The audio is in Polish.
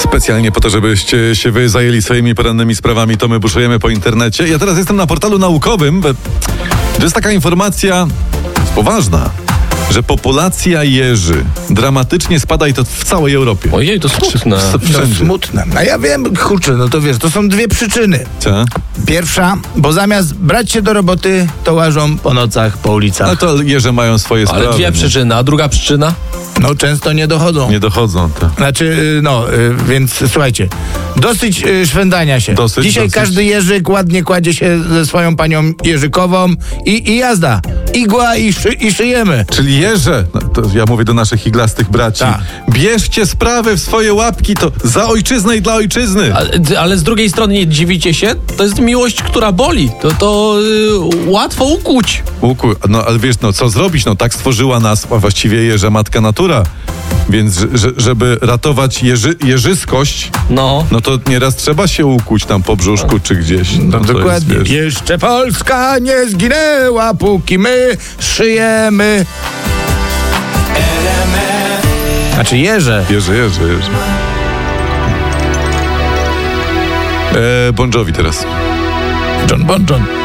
Specjalnie po to, żebyście się wy zajęli swoimi porannymi sprawami, to my buszujemy po internecie. Ja teraz jestem na portalu naukowym. To jest taka informacja poważna, że populacja jeży dramatycznie spada i to w całej Europie. Ojej, to smutne. Wszędzie. Smutne. A ja wiem, kurczę, no to wiesz, to są dwie przyczyny. Co? Pierwsza, bo zamiast brać się do roboty, to łażą po nocach, po ulicach. No to jeże mają swoje sprawy. Ale dwie przyczyny, a druga przyczyna? No często nie dochodzą. Nie dochodzą. To. Znaczy, więc słuchajcie, dosyć szwendania się. Dzisiaj dosyć. każdy Jerzyk ładnie kładzie się ze swoją panią Jerzykową i jazda. Igła i szyjemy. Czyli jeże, no to ja mówię do naszych iglastych braci, Tak. bierzcie sprawę w swoje łapki, to za ojczyznę i dla ojczyzny. Ale z drugiej strony nie dziwicie się? To jest miłość, która boli. To łatwo ukłuć. No ale wiesz, no co zrobić? No tak stworzyła nas, a właściwie jeże matka natura. Więc żeby ratować jeżyskość, no to nieraz trzeba się ukłuć tam po brzuszku czy gdzieś. No to dokładnie. jest, wiesz. Jeszcze Polska nie zginęła, póki my szyjemy. Znaczy jeże. Jerzy. John Bon John.